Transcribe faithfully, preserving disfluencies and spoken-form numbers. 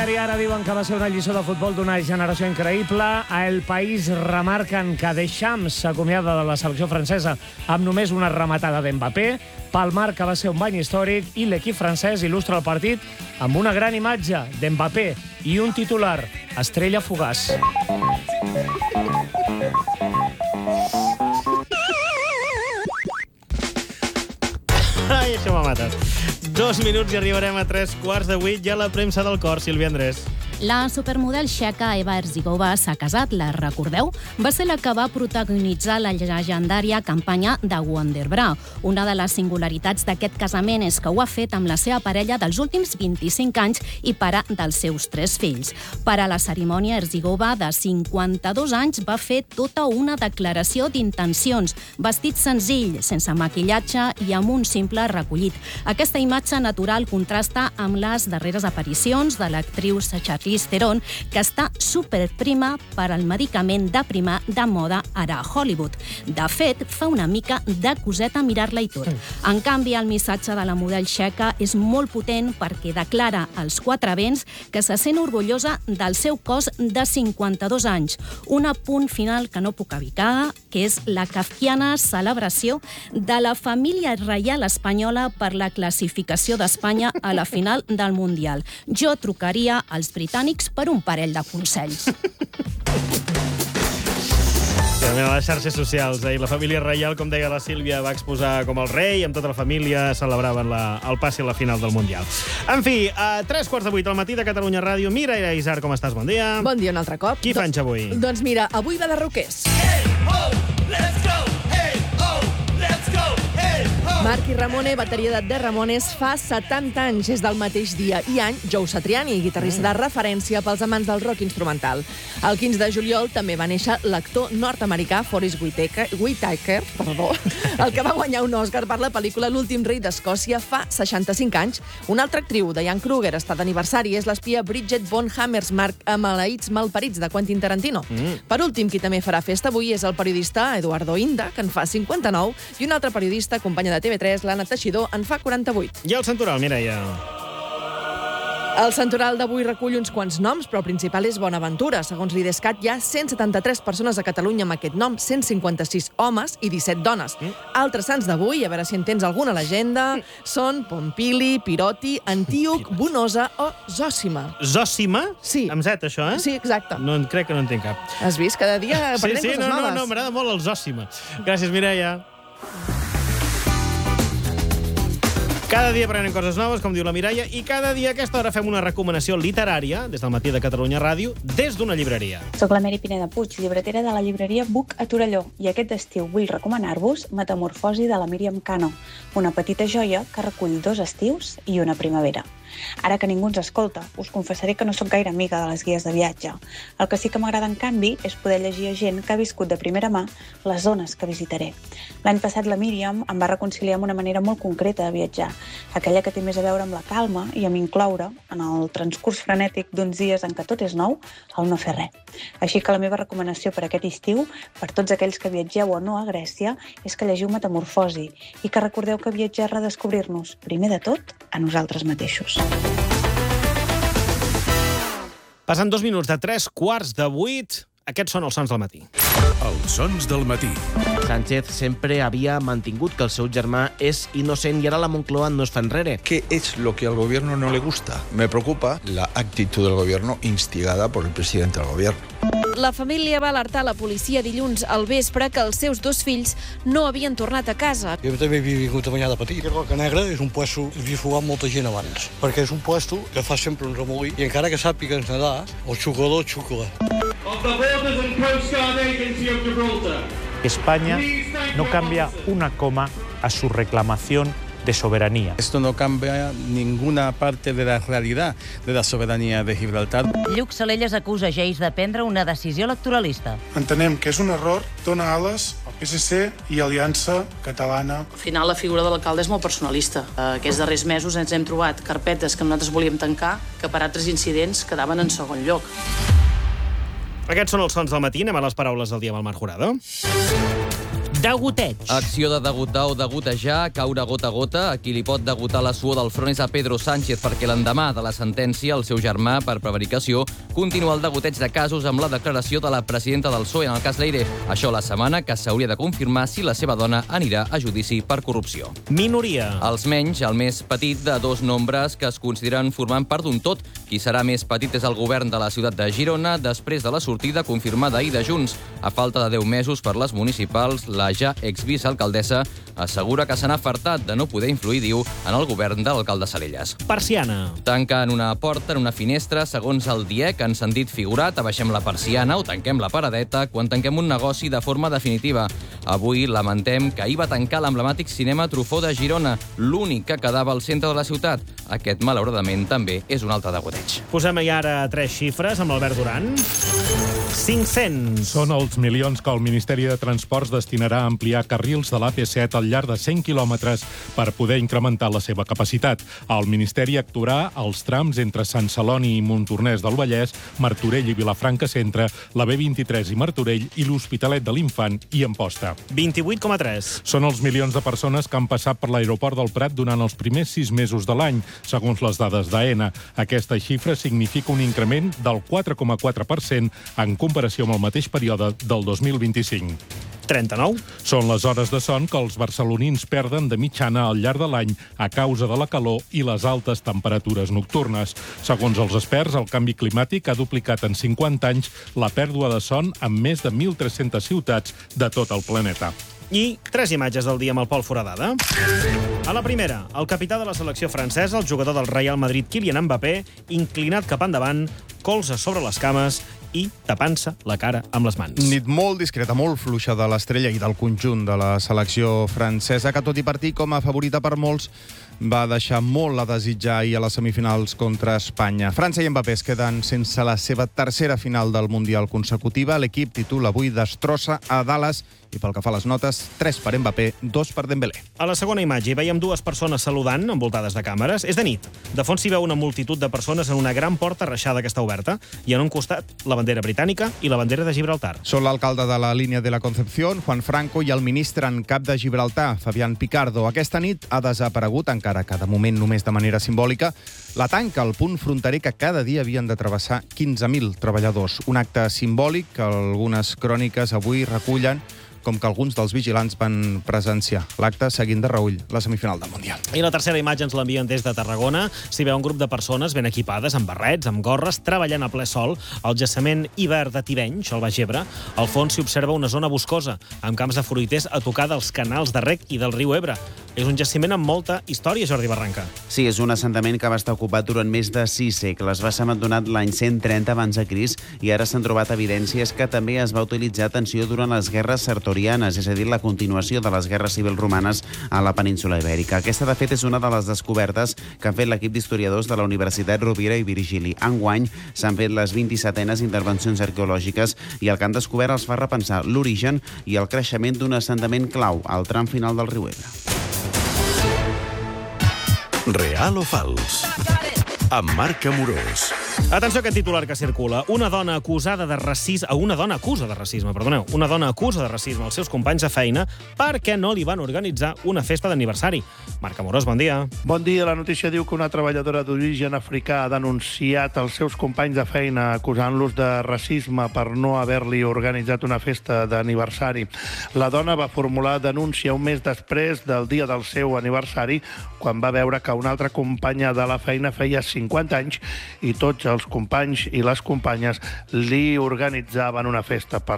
diari Ara diuen que va ser una lliçó de futbol d'una generació increïble. A El País remarquen que Deschamps s'acomiada de la selecció francesa amb només una rematada d'Mbappé. Pel Marc, que va ser un bany històric, i l'equip francès il·lustra el partit amb una gran imatge d'Mbappé i un titular, estrella fugaç. Ai, això m'ha matat. Dos minuts i arribarem a tres quarts de vuit. Ja la premsa del cor, Sílvia Andrés. La supermodel txeca Eva Herzigova s'ha casat, la recordeu? Va ser la que va protagonitzar la llegendària campanya de Wonderbra. Una de les singularitats d'aquest casament és que ho ha fet amb la seva parella dels últims vint-i-cinc anys i pare dels seus tres fills. Per a la cerimònia, Herzigova, de cinquanta-dos anys, va fer tota una declaració d'intencions, vestit senzill, sense maquillatge i amb un simple recollit. Aquesta imatge natural contrasta amb les darreres aparicions de l'actriu Charlize Theron, que està superprima per al medicament de prima de moda ara a Hollywood. De fet, fa una mica de coseta mirar-la i tot. En canvi, el missatge de la model txeca és molt potent perquè declara als quatre vents que se sent orgullosa del seu cos de cinquanta-dos anys. Un apunt final que no puc evitar, que és la kafkiana celebració de la família reial espanyola per la classificació d'Espanya a la final del Mundial. Jo trucaria als britànics per un parell de consells. També a les xarxes socials, eh? I la família reial, com deia la Sílvia, va exposar com el rei, amb tota la família celebraven la, el passi a la final del Mundial. En fi, a tres quarts de vuit al matí de Catalunya Ràdio. Mireia Isart, com estàs? Bon dia. Bon dia un altre cop. Qui fanys avui? Doncs mira, avui va de roquers. Hey, ho, let's go! Hey, ho, let's go! Hey, ho! Marky Ramone, bateria de The Ramones, fa setanta anys, és del mateix dia i any, Joe Satriani, guitarrista de referència pels amants del rock instrumental. El quinze de juliol també va néixer l'actor nord-americà Forest Whitaker, Whitaker, perdó, el que va guanyar un Oscar per la pel·lícula L'últim rei d'Escòcia fa seixanta-cinc anys. Una altra actriu, Diane Kruger, està d'aniversari, és l'espia Bridget von Hammersmark, amb maleïts malparits de Quentin Tarantino. Mm. Per últim, qui també farà festa avui és el periodista Eduardo Inda, que en fa cinquanta-nou, i un altre periodista, companya de T V tres, l'Anna Teixidor, en fa quaranta-vuit. I el santoral, Mireia? El santoral d'avui recull uns quants noms, però el principal és Bonaventura. Segons l'Idescat, hi ha cent setanta-tres persones a Catalunya amb aquest nom, cent cinquanta-sis homes i disset dones. Mm. Altres sants d'avui, a veure si en tens alguna a l'agenda, són Pompili, Piroti, Antíoc, Bonosa o Zòsima. Zòsima? Sí. Amb Z, això, eh? Sí, exacte. No, crec que no en tinc cap. Has vist? Cada dia aprenem sí, sí, coses no, noves. No, no, m'agrada molt el Zòsima. Gràcies, Mireia. Cada dia aprenem coses noves, com diu la Mireia, i cada dia a aquesta hora fem una recomanació literària, des del matí de Catalunya Ràdio, des d'una llibreria. Soc la Meri Pineda Puig, llibretera de la llibreria Buc a Torelló, i aquest estiu vull recomanar-vos Metamorfosi de la Míriam Cano, una petita joia que recull dos estius i una primavera. Ara que ningú ens escolta, us confessaré que no sóc gaire amiga de les guies de viatge. El que sí que m'agrada, en canvi, és poder llegir a gent que ha viscut de primera mà les zones que visitaré. L'any passat la Míriam em va reconciliar amb una manera molt concreta de viatjar, aquella que té més a veure amb la calma i amb incloure, en el transcurs frenètic d'uns dies en què tot és nou, el no fer res. Així que la meva recomanació per aquest estiu, per tots aquells que viatgeu o no a Grècia, és que llegiu Metamorfosi i que recordeu que viatjar és redescobrir-nos, primer de tot, a nosaltres mateixos. Passen dos minuts de tres quarts de vuit. Aquests són els sons del matí. Els sons del matí. Sánchez sempre havia mantingut que el seu germà és innocent i ara la Moncloa no es fa enrere. ¿Qué es lo que al gobierno no le gusta? Me preocupa la actitud del gobierno instigada por el presidente del gobierno. La família va alertar la policia dilluns al vespre que els seus dos fills no havien tornat a casa. Jo també he vingut a banyar de petit. Roca Negra és un puesto que havia fugat molta gent abans, perquè és un puesto que fa sempre un remolí i encara que sàpigues nedar, el xucador xucla. España no cambia una coma a su reclamación de soberanía. Esto no cambia ninguna parte de la realidad de la soberanía de Gibraltar. Lluc Salelles acusa Geix de prendre una decisió electoralista. Entenem que és un error donar ales al P S C i Aliança Catalana. Al final, la figura de l'alcalde és molt personalista. Aquests darrers mesos ens hem trobat carpetes que nosaltres volíem tancar, que per altres incidents quedaven en segon lloc. Aquests són els sons del matí. Anem a les paraules del dia amb el Marc Jurado. Degoteig. Acció de degotar o degotejar, caure gota a gota. A qui li pot degotar la suor del front és a Pedro Sánchez, perquè l'endemà de la sentència, el seu germà, per prevaricació, continua el degoteig de casos amb la declaració de la presidenta del P S O E en el cas Leire. Això la setmana que s'hauria de confirmar si la seva dona anirà a judici per corrupció. Minoria. Els menys, el més petit de dos nombres que es consideren formant part d'un tot. Qui serà més petit és el govern de la ciutat de Girona, després de la sortida confirmada ahir de Junts. A falta de deu mesos per les municipals, la ja exvicealcaldessa assegura que se n'ha fartat de no poder influir, diu, en el govern de l'alcalde Salelles. Persiana. Tanquen una porta en una finestra, segons el D I E C, en sentit figurat, abaixem la persiana o tanquem la paradeta quan tanquem un negoci de forma definitiva. Avui lamentem que ahir va tancar l'emblemàtic cinema Truffaut de Girona, l'únic que quedava al centre de la ciutat. Aquest, malauradament, també és un altre degoteig. Posem ara tres xifres amb l'Albert Duran. cinc-cents. Són els milions que el Ministeri de Transports destinarà a ampliar carrils de l'A P set al llarg de cent quilòmetres per poder incrementar la seva capacitat. El Ministeri actuarà als trams entre Sant Celoni i Montornès del Vallès, Martorell i Vilafranca Centre, la B vint-i-tres i Martorell i l'Hospitalet de l'Infant i Amposta. vint-i-vuit coma tres. Són els milions de persones que han passat per l'aeroport del Prat durant els primers sis mesos de l'any, segons les dades d'AENA. Aquesta xifra significa un increment del quatre coma quatre per cent en comparació amb el mateix període del dos mil vint-i-cinc. trenta-nou. Són les hores de son que els barcelonins perden de mitjana al llarg de l'any a causa de la calor i les altes temperatures nocturnes. Segons els experts, el canvi climàtic ha duplicat en cinquanta anys la pèrdua de son en més de mil tres-centes ciutats de tot el planeta. I tres imatges del dia amb el Pol Foradada. A la primera, el capità de la selecció francesa, el jugador del Real Madrid, Kylian Mbappé, inclinat cap endavant, colze sobre les cames i tapant-se la cara amb les mans. Nit molt discreta, molt fluixa de l'estrella i del conjunt de la selecció francesa, que tot i partir com a favorita per molts, va deixar molt a desitjar ahir a les semifinals contra Espanya. França i Mbappé es queden sense la seva tercera final del Mundial consecutiva. L'equip titula avui destrossa a Dallas i pel que fa a les notes, tres per Mbappé, dos per Dembélé. A la segona imatge hi veiem dues persones saludant, envoltades de càmeres. És de nit. De fons s'hi veu una multitud de persones en una gran porta reixada que està oberta i en un costat la bandera britànica i la bandera de Gibraltar. Són l'alcalde de la línia de la Concepción, Juan Franco, i el ministre en cap de Gibraltar, Fabián Picardo. Aquesta nit ha desaparegut, encara que de moment només de manera simbòlica, la tanca al punt fronterer que cada dia havien de travessar quinze mil treballadors. Un acte simbòlic que algunes cròniques avui recullen com que alguns dels vigilants van presenciar l'acte seguint de reüll la semifinal del Mundial. I la tercera imatge ens l'envien des de Tarragona. S'hi veu un grup de persones ben equipades, amb barrets, amb gorres, treballant a ple sol al jaciment Hivern de Tivenys, al Baix Ebre. Al fons s'hi observa una zona boscosa, amb camps de fruiters a tocar dels canals de rec i del riu Ebre. És un jaciment amb molta història, Jordi Barranca. Sí, és un assentament que va estar ocupat durant més de sis segles. Va ser abandonat l'any cent trenta abans de Crist i ara s'han trobat evidències que també es va utilitzar, atenció, durant les guerres sertorianes, és a dir, la continuació de les guerres civils romanes a la península Ibèrica. Aquesta, de fet, és una de les descobertes que han fet l'equip d'historiadors de la Universitat Rovira i Virgili. Enguany s'han fet les vint-i-setenes intervencions arqueològiques i el que han descobert els fa repensar l'origen i el creixement d'un assentament clau al tram final del riu Ebre. Real o fals? Amb Marc Amorós. Atenció a aquest titular que circula. Una dona acusada de racisme... Una dona acusa de racisme, perdoneu. Una dona acusa de racisme als seus companys de feina perquè no li van organitzar una festa d'aniversari. Marc Amorós, bon dia. Bon dia. La notícia diu que una treballadora d'origen africà ha denunciat els seus companys de feina acusant-los de racisme per no haver-li organitzat una festa d'aniversari. La dona va formular denúncia un mes després del dia del seu aniversari, quan va veure que una altra companya de la feina feia cinquanta anys i tots els companys i les companyes li organitzaven una festa per